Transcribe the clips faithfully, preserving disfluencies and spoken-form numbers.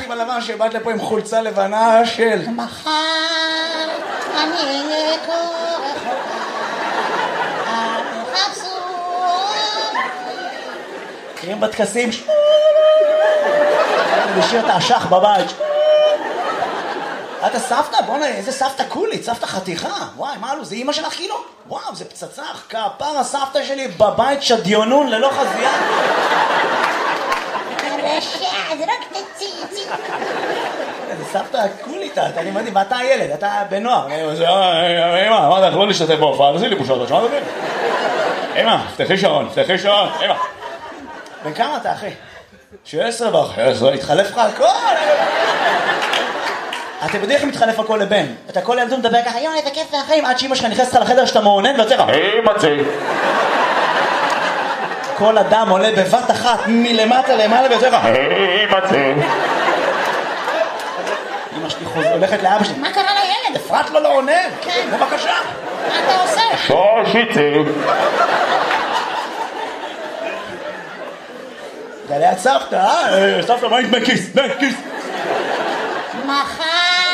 באתי בלבן שבאת לפה עם חולצה לבנה של... מחר אני אהיה כה רחוקה, אל תחפשו. מכירים בטקסים? לשיר את האשך בבית. אתה סבתא? בוא'נה, איזה סבתא קולית, סבתא חתיכה. וואי, מה לו, זה אמא שלך כאילו? וואו, זה פצצה, כפר הסבתא שלי בבית שדיונון ללא חזייה. הרשע, זה רק תציצי. זה סבתא קולית, אני מדהים, ואתה הילד, אתה בנוער. אמא, אמרת לך לא להשתתף בהופעה, תעשי לי בושות, שמעת אותי? אמא, פתחי שעון, פתחי שעון, אמא. בן כמה אתה, אחי? שבע עשרה ואחרי עשרה, התחלף לך הכל. אתם יודעים איך מתחלף הכל לבן? אתה כל ילדות מדבר ככה, יואי, איזה כיף והחיים, עד שאמא שלך נכנסת לחדר שאתה מעונן ויוצא לך, אמא צי. כל אדם עולה בבת אחת מלמטה למעלה ויוצא לך, אמא צי. אמא שלי הולכת לאבא שלי, מה קרה לילד? אפרת לו לא עונן. כן. בבקשה. מה אתה עושה? שושיצי. זה ליד סבתא, אה? סבתא, מה עם בכיס? בכיס. מחר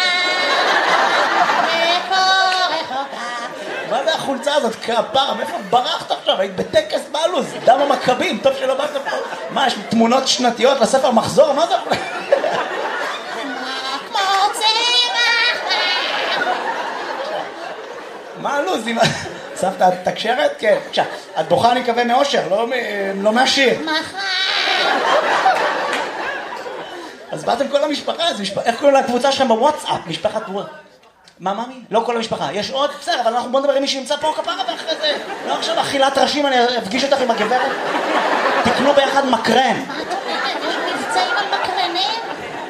וכה רחוקה. מה זה החולצה הזאת? כפרה, מאיפה ברחת עכשיו? היית בטקס בעלוז, דם המכבים, טוב שלא באת פה. מה, יש תמונות שנתיות לספר מחזור? מה זה? כמו צמח. מה הלוז? סבתא, את תקשרת? כן. בבקשה, את בוכה אני מקווה מאושר, לא מהשיר. מחר. אז באתם כל המשפחה, איך קוראים לקבוצה שלכם בוואטסאפ? משפחת וואט. מה, מאמי? לא כל המשפחה. יש עוד? בסדר, אבל אנחנו בוא נדבר עם מי שנמצא פה כפרה ואחרי זה. לא עכשיו אכילת ראשים, אני אפגיש אותך עם הגברת. תקנו ביחד מקרן. מה את אומרת? יש מבצעים על מקרנים?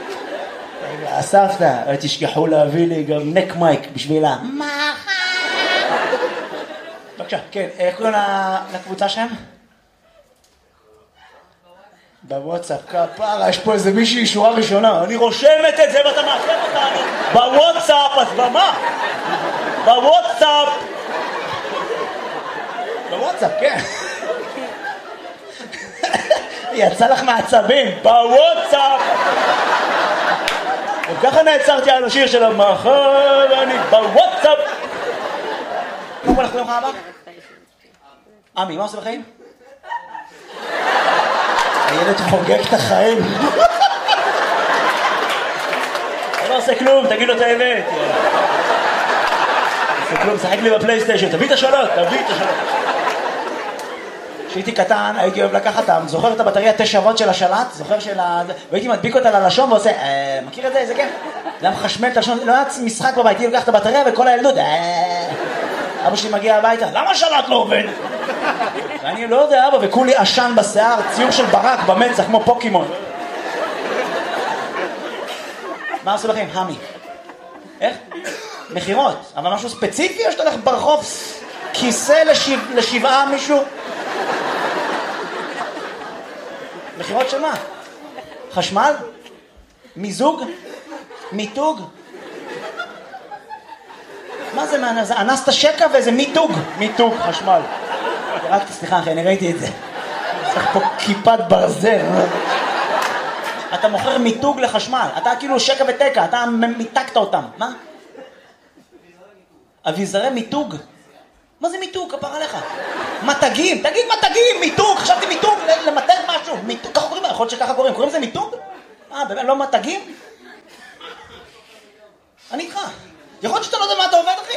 הסבתא, תשכחו להביא לי גם נק מייק בשבילה. מחר. בבקשה, כן, איך קוראים לקבוצה שלהם? בוואטסאפ, כפרה, יש פה איזה מישהי שורה ראשונה, אני רושמת את זה ואתה מעכב אותנו בוואטסאפ, אז במה? בוואטסאפ בוואטסאפ, כן. יצא לך מעצבים, בוואטסאפ. וככה נעצרתי על השיר של המחר, אני בוואטסאפ. מה הולך ליום הבא? עמי, מה עושה בחיים? הילד חוגג את החיים. אתה לא עושה כלום, תגיד לו את האמת. עושה כלום, שחק לי בפלייסטיישן, תביא את השאלות, תביא את השאלות. כשהייתי קטן, הייתי אוהב לקחת, זוכר את הבטריה תשע וולט של השלט? זוכר של ה... והייתי מדביק אותה ללשון ועושה, מכיר את זה? איזה כן? זה היה מחשמל את הלשון, לא היה משחק בבית, הייתי לוקח את הבטריה וכל הילדות, אבא שלי מגיע הביתה, למה השלט לא עובד? ואני לא יודע, אבא, וכולי עשן בשיער, ציור של ברק במצח, כמו פוקימון. מה עושה לכם? המי. איך? מחירות. אבל משהו ספציפי, או שאתה הולך ברחוב, כיסא לשבע, לשבעה מישהו? מחירות של מה? חשמל? מיזוג? מיתוג? מה זה? זה אנסת שקע ואיזה מיתוג. מיתוג, חשמל. רק סליחה אחי, אני ראיתי את זה. צריך פה כיפת ברזל. אתה מוכר מיתוג לחשמל. אתה כאילו שקע ותקע, אתה מיתקת אותם. מה? אביזרי מיתוג? מה זה מיתוג? כפר עליך. מתגים, תגיד מתגים, מיתוג. חשבתי מיתוג, למתג משהו. מיתוג, ככה קוראים, יכול להיות שככה קוראים. קוראים זה מיתוג? אה, באמת, לא מתגים? אני איתך. יכול להיות שאתה לא יודע מה אתה עובד, אחי?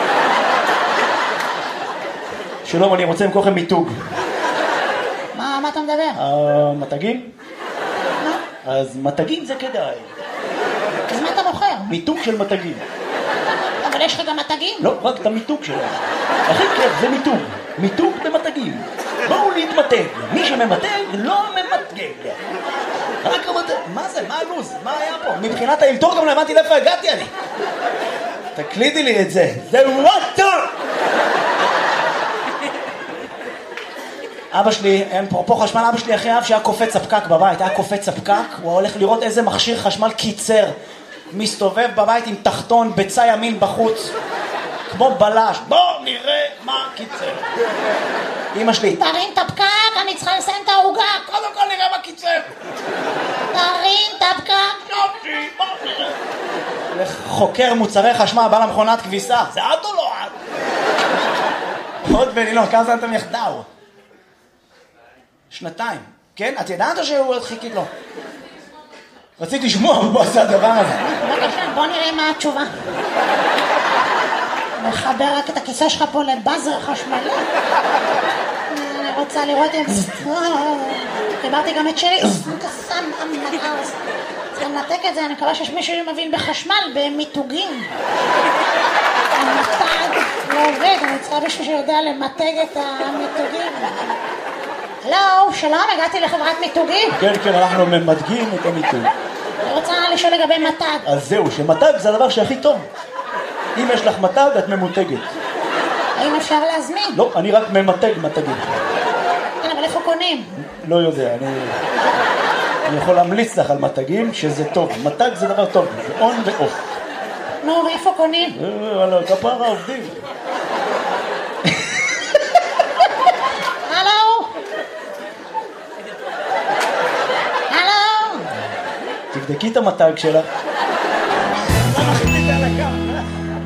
שלום, אני רוצה למכור לכם מיתוג. מה, מה אתה מדבר? אה, מתגים? אז מתגים זה כדאי. אז מה אתה מוכר? מיתוג של מתגים. אבל יש לך גם מתגים? לא, רק את המיתוג שלהם. הכי כיף זה מיתוג. מיתוג במתגים. בואו להתמתג. מי שממתג לא ממתגג. רק המתג. מה זה? מה הלוז? מה היה פה? מבחינת האלתור גם לא הבנתי לאיפה הגעתי אני. תקלידי לי את זה. זה וואטר! אבא שלי, אין פרופו חשמל, אבא שלי אחרי אב שהיה קופץ הפקק בבית, היה קופץ הפקק, הוא הולך לראות איזה מכשיר חשמל קיצר, מסתובב בבית עם תחתון, בצע ימין בחוץ, כמו בלש, בוא נראה מה קיצר. אמא שלי, תרים את הפקק, אני צריכה לסיים את העוגה. קודם כל נראה מה קיצר. תרים את הפקק. מושי, מושי. חוקר מוצרי חשמל, בא למכונת כביסה. זה את או לא את? עוד בנילון, כמה זמן אתם יחדיו? שנתיים. כן? את ידעת או שהוא עוד חיכית לו? רציתי לשמוע, הוא עשה הדבר הזה. בבקשה, בוא נראה מה התשובה. מחבר רק את הכיסא שלך פה לבאזר חשמלי. אני רוצה לראות אם... חיברתי גם את שלי. קסם המנקרס. צריך לנתק את זה, אני מקווה שיש מישהו שמבין בחשמל, במיתוגים. המתג לא עובד, אני צריכה מישהו שיודע למתג את המיתוגים. הלו, שלום, הגעתי לחברת מיתוגים. כן, כן, אנחנו ממתגים את המיתוג. אני רוצה לשאול לגבי מתג. אז זהו, שמתג זה הדבר שהכי טוב. אם יש לך מתג, את ממותגת. האם אפשר להזמין? לא, אני רק ממתג מתגים. כן, אבל איפה קונים? לא יודע, אני... אני יכול להמליץ לך על מתגים שזה טוב. מתג זה דבר טוב, זה און ואוף. נו, ואיפה קונים? וואלה, כפרה עובדים. הלו? הלו? תבדקי את המתג שלך.